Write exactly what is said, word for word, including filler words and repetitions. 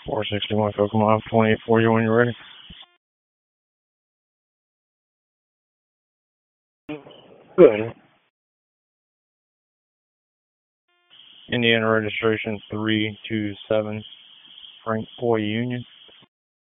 four sixty-one Kokomo, twenty-eight forty when you're ready. Good. Indiana registration three two seven, Frank Boy Union.